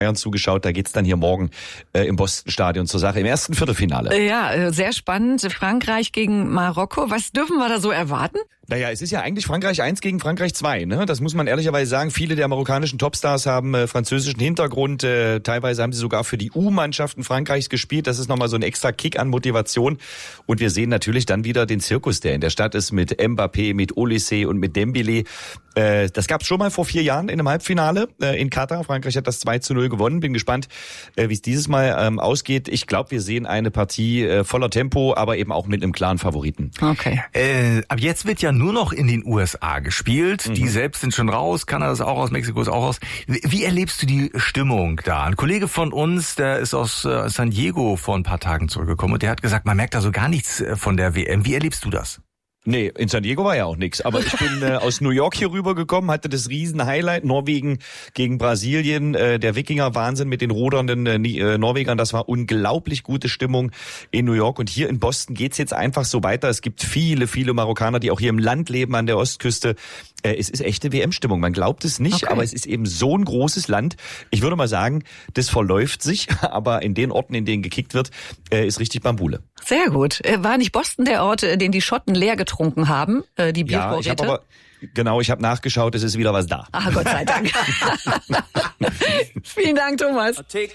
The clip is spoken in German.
Bayern zugeschaut. Da geht's dann hier morgen im Boston-Stadion zur Sache, im ersten Viertelfinale. Ja, sehr spannend. Frankreich gegen Marokko. Was dürfen wir da so erwarten? Naja, es ist ja eigentlich Frankreich 1 gegen Frankreich 2, ne? Das muss man ehrlicherweise sagen. Viele der marokkanischen Topstars haben französischen Hintergrund. Teilweise haben sie sogar für die U-Mannschaften Frankreichs gespielt. Das ist nochmal so ein extra Kick an Motivation. Und wir sehen natürlich dann wieder den Zirkus, der in der Stadt ist, mit Mbappé, mit Olysée und mit Dembélé. Das gab's schon mal vor 4 Jahren in einem Halbfinale in Katar. Frankreich hat das 2:0 gewonnen. Bin gespannt, wie es dieses Mal ausgeht. Ich glaube, wir sehen eine Partie voller Tempo, aber eben auch mit einem klaren Favoriten. Okay. Ab jetzt wird ja nur noch in den USA gespielt. Die selbst sind schon raus. Kanada ist auch raus, Mexiko ist auch raus. Wie erlebst du die Stimmung da? Ein Kollege von uns, der ist aus San Diego vor ein paar Tagen zurückgekommen und der hat gesagt, man merkt da so gar nichts von der WM. Wie erlebst du das? Nee, in San Diego war ja auch nix. Aber ich bin aus New York hier rübergekommen, hatte das Riesen-Highlight, Norwegen gegen Brasilien, der Wikinger-Wahnsinn mit den rudernden Norwegern. Das war unglaublich gute Stimmung in New York. Und hier in Boston geht's jetzt einfach so weiter. Es gibt viele, viele Marokkaner, die auch hier im Land leben, an der Ostküste. Es ist echte WM-Stimmung. Man glaubt es nicht, aber es ist eben so ein großes Land. Ich würde mal sagen, das verläuft sich, aber in den Orten, in denen gekickt wird, ist richtig Bambule. Sehr gut. War nicht Boston der Ort, den die Schotten leer getrunken haben, die Biervorräte? Ja, ich habe nachgeschaut, es ist wieder was da. Ach, Gott sei Dank. Vielen Dank, Thomas.